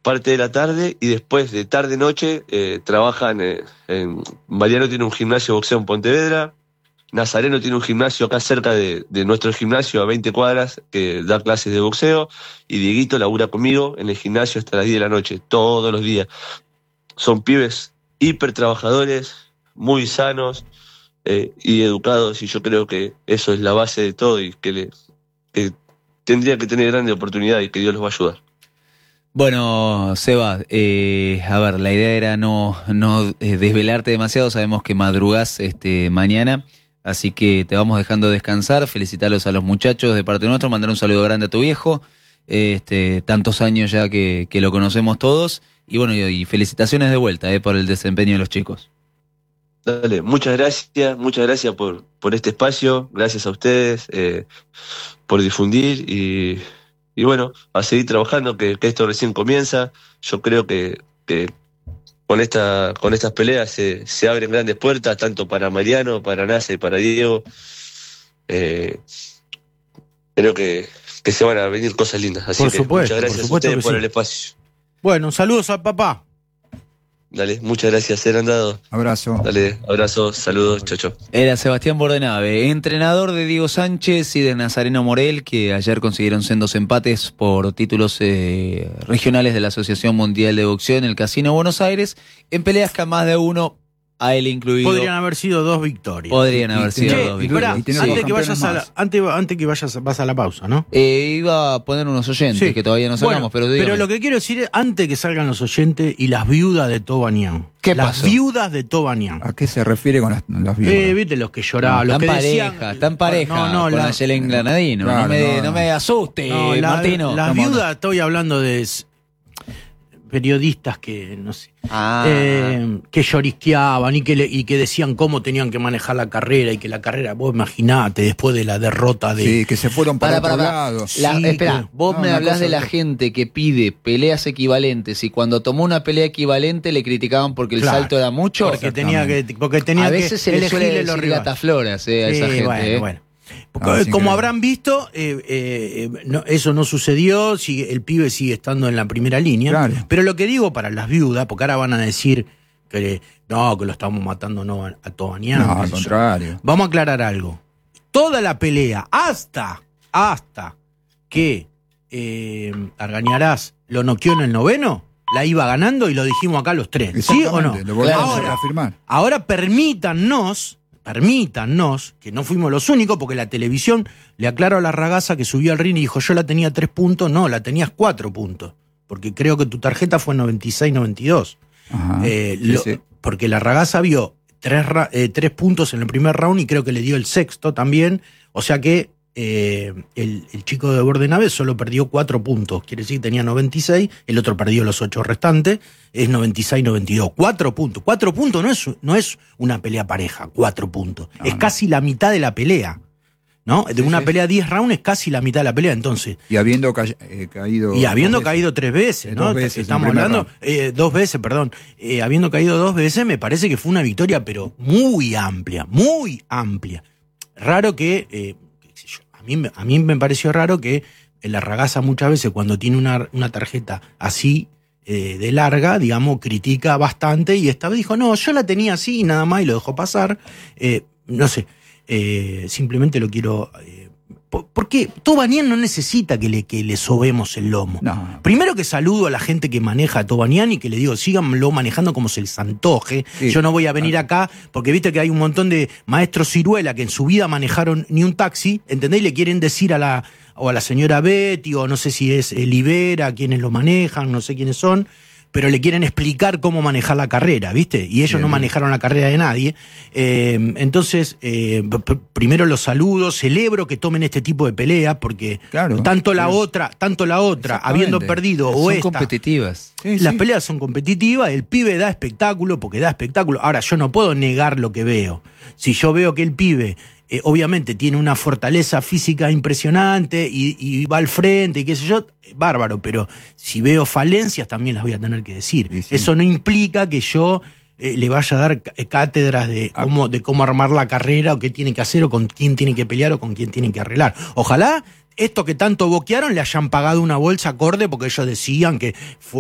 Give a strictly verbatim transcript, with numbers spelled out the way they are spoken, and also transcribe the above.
parte de la tarde y después de tarde-noche eh, trabajan, eh, en, Mariano tiene un gimnasio de boxeo en Pontevedra, Nazareno tiene un gimnasio acá cerca de, de nuestro gimnasio a veinte cuadras que da clases de boxeo, y Dieguito labura conmigo en el gimnasio hasta las diez de la noche, todos los días. Son pibes hiper trabajadores, muy sanos eh, y educados, y yo creo que eso es la base de todo y que, le, que tendría que tener grandes oportunidades y que Dios los va a ayudar. Bueno, Seba, eh, a ver, la idea era no, no eh, desvelarte demasiado, sabemos que madrugás este, mañana. Así que te vamos dejando descansar, felicitarlos a los muchachos de parte nuestra, mandar un saludo grande a tu viejo, este, tantos años ya que, que lo conocemos todos, y bueno, y, y felicitaciones de vuelta eh, por el desempeño de los chicos. Dale, muchas gracias, muchas gracias por, por este espacio, gracias a ustedes eh, por difundir y, y bueno, a seguir trabajando, que, que esto recién comienza. Yo creo que, que Con, esta, con estas peleas se, se abren grandes puertas, tanto para Mariano, para Nasa y para Diego. Eh, creo que, que se van a venir cosas lindas. Así por que supuesto, muchas gracias por a ustedes que por sí. el espacio. Bueno, saludos al papá. Dale, muchas gracias, ser andado. Abrazo. Dale, abrazo, saludos, chau, chau. Era Sebastián Bordenave, entrenador de Diego Sánchez y de Nazareno Morel, que ayer consiguieron sendos empates por títulos eh, regionales de la Asociación Mundial de Boxeo en el Casino Buenos Aires, en peleas que a más de uno, a él incluido. Podrían haber sido dos victorias. Podrían haber y, sido Che, dos y victorias. pará, y tener antes, dos que vayas a la, más. antes, antes que vayas vas a la pausa, ¿no? Eh, iba a poner unos oyentes Sí. que todavía no sacamos, Bueno, pero dígame. pero lo que quiero decir es, antes que salgan los oyentes y las viudas de Tobanian. ¿Qué las pasó? viudas de Tobanian. ¿A qué se refiere con las, las viudas? Eh, viste los que lloraban, los Tan que pareja, decían... tan pareja No, no, con la- Ayelen Granadino. Claro, no, me, no, no no. me asuste, no, la- Martino. Las Estamos viudas, estoy hablando de s- periodistas que, no sé, Ah. eh, que llorisqueaban y que, le- y que decían cómo tenían que manejar la carrera y que la carrera, vos imaginate, después de la derrota de... Sí, que se fueron para, Para, otro para, para. lado. La- Sí, espera, claro. vos No, me una hablás cosa de la de- gente que pide peleas equivalentes y cuando tomó una pelea equivalente le criticaban porque el Claro, salto era mucho. Porque tenía que, porque tenía a que veces se le suele elegirle los decir rivales. gatafloras eh, a esa Sí, gente. bueno, eh. bueno. Porque, Ah, es como increíble. habrán visto, eh, eh, no, eso no sucedió, sigue, el pibe sigue estando en la primera línea. Claro. Pero lo que digo para las viudas, porque ahora van a decir que no, que lo estamos matando no, a Tobanian. No, qué al sé yo. contrario. Vamos a aclarar algo. Toda la pelea, hasta, hasta que eh, Argañarás lo noqueó en el noveno, la iba ganando y lo dijimos acá los tres. ¿Sí o no? Exactamente, Lo volvemos Ahora, a afirmar. Ahora permítannos, permítannos, que no fuimos los únicos, porque la televisión, le aclaro a la ragaza que subió al ring y dijo, yo la tenía tres puntos, no, la tenías cuatro puntos, porque creo que tu tarjeta fue noventa y seis noventa y dos. Ajá. Eh, Sí, lo- sí. Porque la ragaza vio tres, ra- eh, tres puntos en el primer round y creo que le dio el sexto también, o sea que eh, el, el chico de Bordenave solo perdió cuatro puntos, quiere decir que tenía noventa y seis, el otro perdió los ocho restantes, es noventa y seis noventa y dos, cuatro puntos, cuatro puntos no es, no es una pelea pareja, cuatro puntos, No, es no. casi la mitad de la pelea, ¿no? De Sí, una sí. pelea diez rounds es casi la mitad de la pelea, entonces... Y habiendo ca- eh, caído. Y habiendo dos veces. caído tres veces, ¿no? Dos veces en Estamos primer hablando, eh, dos veces, perdón. Eh, habiendo caído dos veces, me parece que fue una victoria, pero muy amplia, muy amplia. Raro que, eh, qué sé yo, a mí, me- a mí me pareció raro que la ragaza muchas veces cuando tiene una, una tarjeta así eh, de larga, digamos, critica bastante y esta vez dijo, no, yo la tenía así y nada más y lo dejó pasar. Eh, no sé, eh, simplemente lo quiero... Eh, por- porque Tobanian no necesita que le, que le sobemos el lomo. No. Primero que saludo a la gente que maneja a Tobanian y que le digo, síganlo manejando como se les antoje. Sí. Yo no voy a venir acá, porque viste que hay un montón de maestros ciruela que en su vida manejaron ni un taxi, ¿entendés? Y le quieren decir a la, o a la señora Betty, o no sé si es eh, Libera, quienes lo manejan, no sé quiénes son, pero le quieren explicar cómo manejar la carrera, ¿viste? Y ellos Bien, no bien. manejaron la carrera de nadie. Eh, entonces, eh, p- p- primero los saludo, celebro que tomen este tipo de pelea, porque Claro. tanto la Sí. otra, tanto la otra, Exactamente. habiendo perdido o Son esta, competitivas. Sí, las sí. peleas son competitivas, el pibe da espectáculo, porque da espectáculo. Ahora, yo no puedo negar lo que veo. Si yo veo que el pibe, eh, obviamente, tiene una fortaleza física impresionante y, y va al frente y qué sé yo, bárbaro, pero si veo falencias también las voy a tener que decir. Sí, sí. Eso no implica que yo eh, le vaya a dar c- cátedras de Ah. cómo, de cómo armar la carrera o qué tiene que hacer o con quién tiene que pelear o con quién tiene que arreglar. Ojalá esto que tanto boquearon le hayan pagado una bolsa acorde porque ellos decían que fue